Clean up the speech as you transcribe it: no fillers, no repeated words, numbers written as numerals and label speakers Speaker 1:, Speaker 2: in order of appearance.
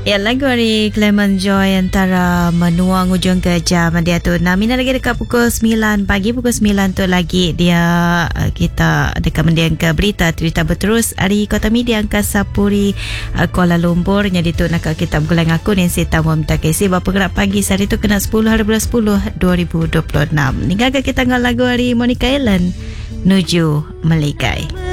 Speaker 1: Ya, lagu hari Clement Joy antara menuang ujung ke jam dia tu. Nah, Mina lagi dekat pukul 9 pagi. Pukul 9 tu lagi dia kita dekat mendiang ke berita berterus dari Kota Media Angkasa Puri Kuala Lumpur. Jadi tu nak kita bergulang aku ni si tamu minta kesi bapa gerak pagi hari tu kena 10 hari bulan 10 2026. Ninggalkan kita dengan lagu hari Monica Allen Nuju Melikai.